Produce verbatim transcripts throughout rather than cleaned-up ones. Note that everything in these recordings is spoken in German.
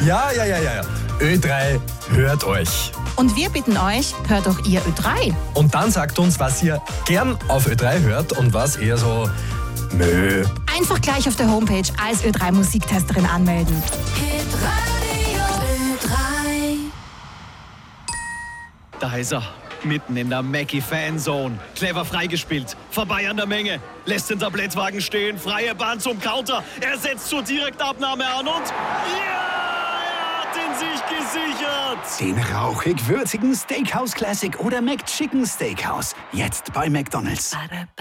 Ja, ja, ja, ja, ja. Ö drei hört euch. Und wir bitten euch, hört auch ihr Ö drei. Und dann sagt uns, was ihr gern auf Ö drei hört und was eher so Mö. Einfach gleich auf der Homepage als Ö drei Musiktesterin anmelden. Ö drei. Da ist er, mitten in der Mackie-Fanzone. Clever freigespielt, vorbei an der Menge. Lässt den Tablettwagen stehen, freie Bahn zum Counter. Er setzt zur Direktabnahme an und... Ja! Er hat ihn sich gesichert! Den rauchig-würzigen Steakhouse Classic oder McChicken Steakhouse. Jetzt bei McDonald's.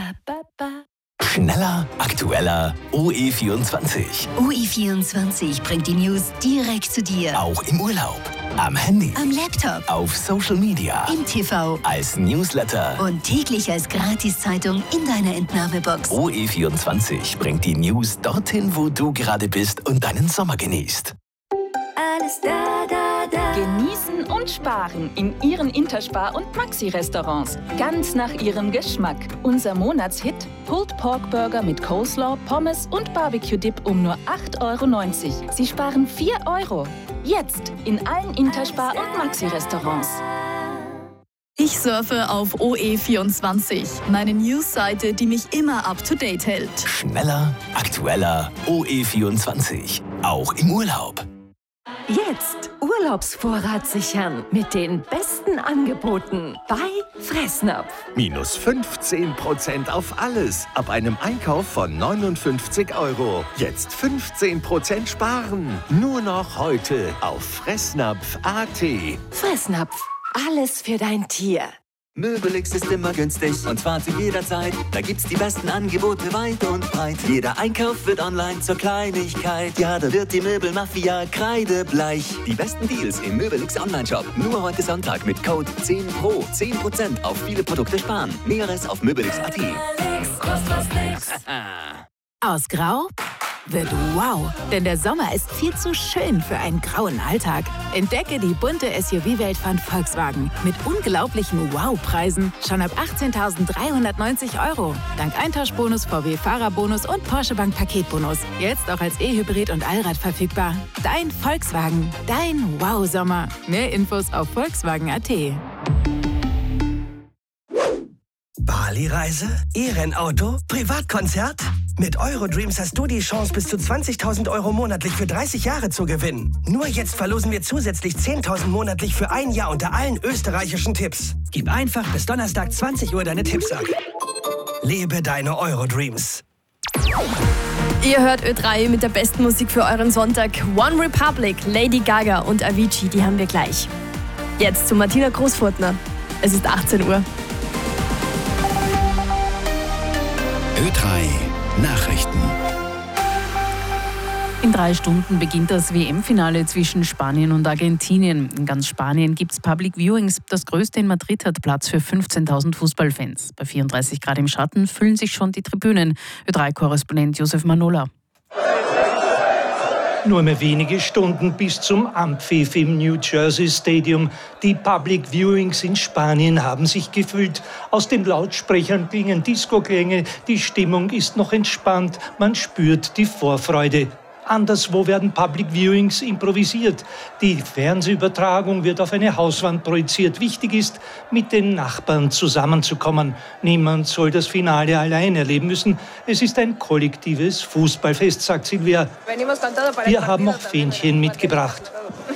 Schneller, aktueller, O E vierundzwanzig. O E vierundzwanzig bringt die News direkt zu dir. Auch im Urlaub, am Handy, Am Laptop, auf Social Media, im T V als Newsletter. und täglich als Gratiszeitung in deiner Entnahmebox. O E vierundzwanzig bringt die News dorthin, wo du gerade bist und deinen Sommer genießt. Alles da, da, da. Genießen und sparen in Ihren Interspar- und Maxi-Restaurants. Ganz nach Ihrem Geschmack. Unser Monatshit: Pulled Pork Burger mit Coleslaw, Pommes und Barbecue-Dip um nur acht Euro neunzig. Sie sparen vier Euro. Jetzt in allen Interspar- und Maxi-Restaurants. Ich surfe auf O E vierundzwanzig, meine Newsseite, die mich immer up-to-date hält. Schneller, aktueller, O E vierundzwanzig. Auch im Urlaub. Jetzt Urlaubsvorrat sichern mit den besten Angeboten bei Fressnapf. Minus fünfzehn Prozent auf alles ab einem Einkauf von neunundfünfzig Euro. Jetzt fünfzehn Prozent sparen. Nur noch heute auf fressnapf punkt a t. Fressnapf, alles für dein Tier. Möbelix ist immer günstig und zwar zu jeder Zeit. Da gibt's die besten Angebote weit und breit. Jeder Einkauf wird online zur Kleinigkeit. Ja, da wird die Möbelmafia kreidebleich. Die besten Deals im Möbelix Online-Shop. Nur heute Sonntag mit Code zehn Pro. zehn Prozent auf viele Produkte sparen. Näheres auf möbelix punkt a t. Aus Grau wird wow, denn der Sommer ist viel zu schön für einen grauen Alltag. Entdecke die bunte S U V-Welt von Volkswagen mit unglaublichen Wow-Preisen schon ab achtzehntausenddreihundertneunzig Euro. Dank Eintauschbonus, V W-Fahrerbonus und Porsche Bank Paketbonus. Jetzt auch als E-Hybrid und Allrad verfügbar. Dein Volkswagen, dein Wow-Sommer. Mehr Infos auf volkswagen punkt a t. Bali-Reise? E-Rennauto? Privatkonzert? Mit Eurodreams hast du die Chance, bis zu zwanzigtausend Euro monatlich für dreißig Jahre zu gewinnen. Nur jetzt verlosen wir zusätzlich zehntausend monatlich für ein Jahr unter allen österreichischen Tipps. Gib einfach bis Donnerstag zwanzig Uhr deine Tipps ab. Lebe deine Eurodreams. Ihr hört Ö drei mit der besten Musik für euren Sonntag. One Republic, Lady Gaga und Avicii, die haben wir gleich. Jetzt zu Martina Großfurtner. Es ist achtzehn Uhr. Ö drei Nachrichten. In drei Stunden beginnt das W M-Finale zwischen Spanien und Argentinien. In ganz Spanien gibt es Public Viewings. Das größte in Madrid hat Platz für fünfzehntausend Fußballfans. Bei vierunddreißig Grad im Schatten füllen sich schon die Tribünen. Ö drei Korrespondent Josef Manola. Nur mehr wenige Stunden bis zum Anpfiff im New Jersey Stadium. Die Public Viewings in Spanien haben sich gefüllt. Aus den Lautsprechern klingen Disco-Klänge. Die Stimmung ist noch entspannt. Man spürt die Vorfreude. Anderswo werden Public Viewings improvisiert. Die Fernsehübertragung wird auf eine Hauswand projiziert. Wichtig ist, mit den Nachbarn zusammenzukommen. Niemand soll das Finale allein erleben müssen. Es ist ein kollektives Fußballfest, sagt Silvia. Wir haben auch Fähnchen mitgebracht.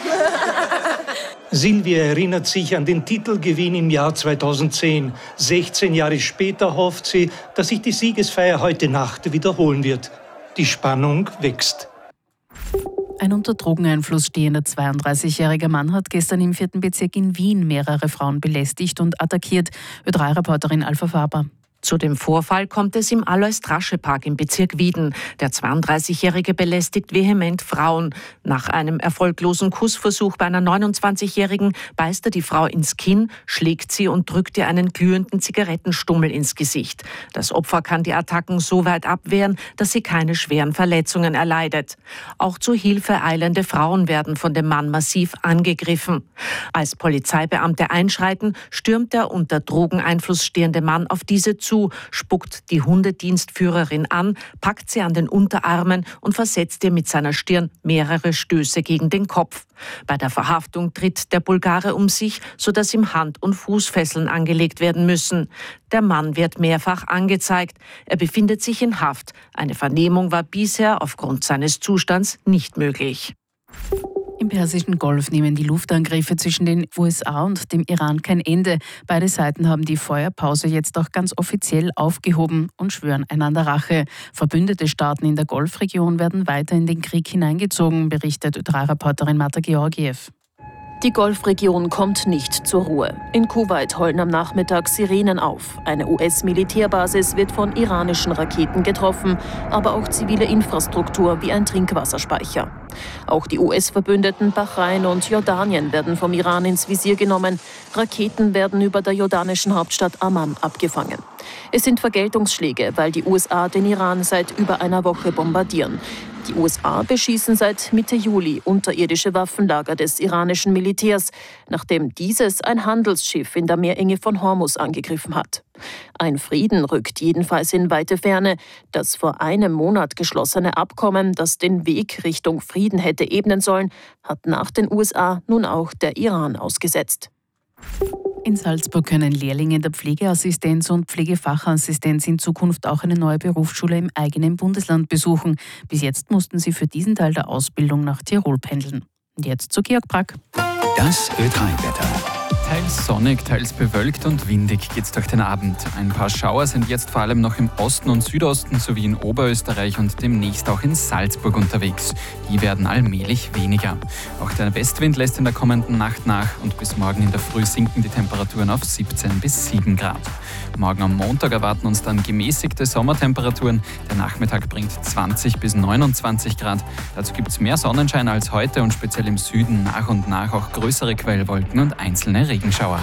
Silvia erinnert sich an den Titelgewinn im Jahr zweitausendzehn. sechzehn Jahre später hofft sie, dass sich die Siegesfeier heute Nacht wiederholen wird. Die Spannung wächst. Ein unter Drogeneinfluss stehender zweiunddreißigjähriger Mann hat gestern im vierten Bezirk in Wien mehrere Frauen belästigt und attackiert. Ö drei Reporterin Alpha Faber. Zu dem Vorfall kommt es im Alois-Drasche-Park im Bezirk Wieden. Der zweiunddreißigjährige belästigt vehement Frauen. Nach einem erfolglosen Kussversuch bei einer neunundzwanzigjährigen beißt er die Frau ins Kinn, schlägt sie und drückt ihr einen glühenden Zigarettenstummel ins Gesicht. Das Opfer kann die Attacken so weit abwehren, dass sie keine schweren Verletzungen erleidet. Auch zu Hilfe eilende Frauen werden von dem Mann massiv angegriffen. Als Polizeibeamte einschreiten, stürmt der unter Drogeneinfluss stehende Mann auf diese zu zu, spuckt die Hundedienstführerin an, packt sie an den Unterarmen und versetzt ihr mit seiner Stirn mehrere Stöße gegen den Kopf. Bei der Verhaftung tritt der Bulgare um sich, sodass ihm Hand- und Fußfesseln angelegt werden müssen. Der Mann wird mehrfach angezeigt. Er befindet sich in Haft. Eine Vernehmung war bisher aufgrund seines Zustands nicht möglich. Im Persischen Golf nehmen die Luftangriffe zwischen den U S A und dem Iran kein Ende. Beide Seiten haben die Feuerpause jetzt auch ganz offiziell aufgehoben und schwören einander Rache. Verbündete Staaten in der Golfregion werden weiter in den Krieg hineingezogen, berichtet Ö drei Reporterin Marta Georgiev. Die Golfregion kommt nicht zur Ruhe. In Kuwait heulen am Nachmittag Sirenen auf. Eine U S-Militärbasis wird von iranischen Raketen getroffen, aber auch zivile Infrastruktur wie ein Trinkwasserspeicher. Auch die U S-Verbündeten Bahrain und Jordanien werden vom Iran ins Visier genommen. Raketen werden über der jordanischen Hauptstadt Amman abgefangen. Es sind Vergeltungsschläge, weil die U S A den Iran seit über einer Woche bombardieren. Die U S A beschießen seit Mitte Juli unterirdische Waffenlager des iranischen Militärs, nachdem dieses ein Handelsschiff in der Meerenge von Hormuz angegriffen hat. Ein Frieden rückt jedenfalls in weite Ferne. Das vor einem Monat geschlossene Abkommen, das den Weg Richtung Frieden hätte ebnen sollen, hat nach den U S A nun auch der Iran ausgesetzt. In Salzburg können Lehrlinge der Pflegeassistenz und Pflegefachassistenz in Zukunft auch eine neue Berufsschule im eigenen Bundesland besuchen. Bis jetzt mussten sie für diesen Teil der Ausbildung nach Tirol pendeln. Und jetzt zu Georg Brack. Das Ö drei Wetter. Teils sonnig, teils bewölkt und windig geht's durch den Abend. Ein paar Schauer sind jetzt vor allem noch im Osten und Südosten sowie in Oberösterreich und demnächst auch in Salzburg unterwegs. Die werden allmählich weniger. Auch der Westwind lässt in der kommenden Nacht nach und bis morgen in der Früh sinken die Temperaturen auf siebzehn bis sieben Grad. Morgen am Montag erwarten uns dann gemäßigte Sommertemperaturen. Der Nachmittag bringt zwanzig bis neunundzwanzig Grad. Dazu gibt's mehr Sonnenschein als heute und speziell im Süden nach und nach auch größere Quellwolken und einzelne Regenschauer.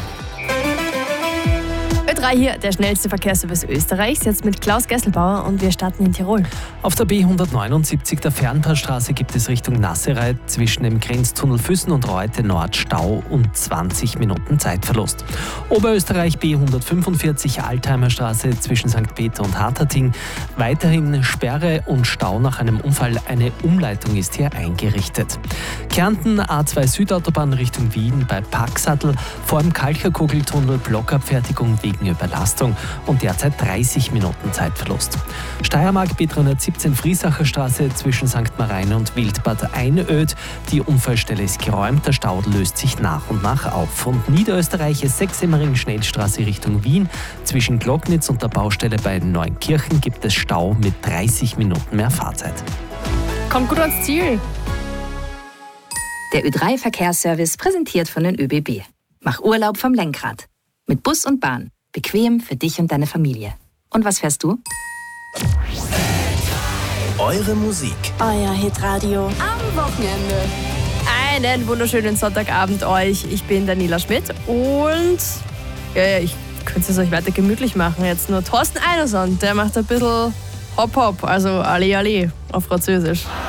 Ö drei hier, der schnellste Verkehrsservice Österreichs, jetzt mit Klaus Gesselbauer und wir starten in Tirol. Auf der B hundertneunundsiebzig der Fernpassstraße gibt es Richtung Nassereit zwischen dem Grenztunnel Füssen und Reute Nord Stau und zwanzig Minuten Zeitverlust. Oberösterreich B hundertfünfundvierzig Altheimer Straße zwischen Sankt Peter und Harterting. Weiterhin Sperre und Stau nach einem Unfall. Eine Umleitung ist hier eingerichtet. Kärnten A zwei Südautobahn Richtung Wien bei Packsattel vor dem Kalcherkugeltunnel Blockabfertigung wegen Überlastung und derzeit dreißig Minuten Zeitverlust. Steiermark B dreihundertsiebzehn Friesacher Straße zwischen Sankt Marine und Wildbad Einöd. Die Unfallstelle ist geräumt, der Stau löst sich nach und nach auf. Und Niederösterreich Sechsemmering Schnellstraße Richtung Wien. Zwischen Glocknitz und der Baustelle bei Neunkirchen gibt es Stau mit dreißig Minuten mehr Fahrzeit. Kommt gut ans Ziel. Der Ö drei Verkehrsservice präsentiert von den Ö B B. Mach Urlaub vom Lenkrad. Mit Bus und Bahn. Bequem für dich und deine Familie. Und was fährst du? Eure Musik. Euer Hitradio am Wochenende. Einen wunderschönen Sonntagabend euch. Ich bin Daniela Schmidt und ja, ich könnte es euch weiter gemütlich machen. Jetzt nur Thorsten Einerson, der macht ein bisschen Hop-Hop, also Allez, Allez auf Französisch.